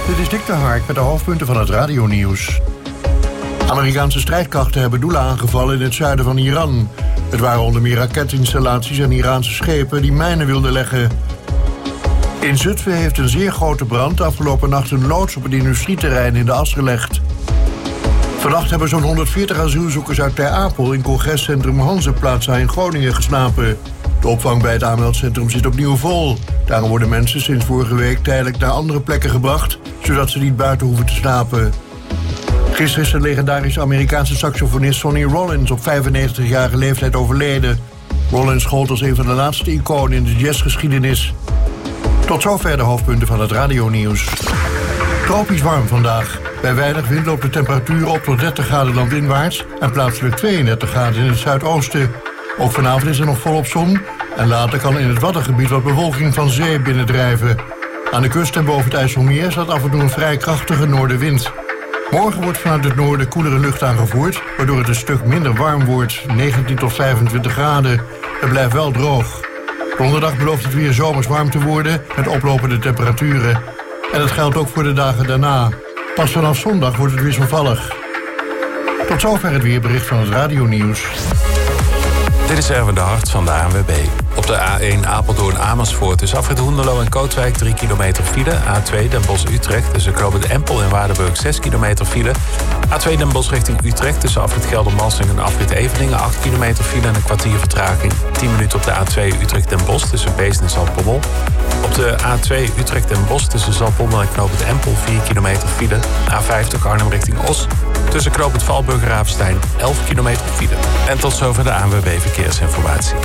Dit is Dick de Hark met de hoofdpunten van het radionieuws. Amerikaanse strijdkrachten hebben doelen aangevallen in het zuiden van Iran. Het waren onder meer raketinstallaties en Iraanse schepen die mijnen wilden leggen. In Zutphen heeft een zeer grote brand afgelopen nacht een loods op het industrieterrein in de as gelegd. Vannacht hebben zo'n 140 asielzoekers uit Ter Apel in congrescentrum Hanzeplaza in Groningen geslapen. De opvang bij het aanmeldcentrum zit opnieuw vol. Daarom worden mensen sinds vorige week tijdelijk naar andere plekken gebracht, zodat ze niet buiten hoeven te slapen. Gisteren is de legendarische Amerikaanse saxofonist Sonny Rollins op 95-jarige leeftijd overleden. Rollins gold als een van de laatste iconen in de jazzgeschiedenis. Tot zover de hoofdpunten van het radionieuws. Tropisch warm vandaag. Bij weinig wind loopt de temperatuur op tot 30 graden landinwaarts en plaatselijk 32 graden in het zuidoosten. Ook vanavond is er nog volop zon en later kan in het Waddengebied wat bewolking van zee binnendrijven. Aan de kust en boven het IJsselmeer staat af en toe een vrij krachtige noordenwind. Morgen wordt vanuit het noorden koelere lucht aangevoerd, waardoor het een stuk minder warm wordt, 19 tot 25 graden. Het blijft wel droog. Donderdag belooft het weer zomers warm te worden met oplopende temperaturen. En dat geldt ook voor de dagen daarna. Pas vanaf zondag wordt het wisselvallig. Tot zover het weerbericht van het radionieuws. Dit is Erwin de Hart van de ANWB. Op de A1 Apeldoorn-Amersfoort is afrit Hoenderloo en Kootwijk 3 kilometer file. A2 Den Bosch-Utrecht tussen knooppunt Empel en Waardenburg 6 kilometer file. A2 Den Bosch richting Utrecht tussen afrit Geldermalsen en afrit Eveningen 8 kilometer file en een kwartier vertraging. 10 minuten op de A2 Utrecht-Den Bosch tussen Beesd en Zaltbommel. Op de A2 Utrecht-Den Bosch tussen Zaltbommel en knooppunt Empel 4 kilometer file. A50 Arnhem richting Os tussen knooppunt Valburg en Ravenstein 11 kilometer file. En tot zover de ANWB Verkeersinformatie.